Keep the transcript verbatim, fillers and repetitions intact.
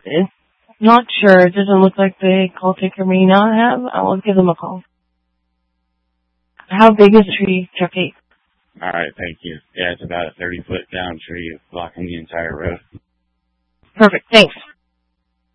It's not sure. It doesn't look like the call taker may not have. I will give them a call. How big is the tree, Chucky? All right, thank you. Yeah, it's about a thirty-foot down tree blocking the entire road. Perfect. Thanks.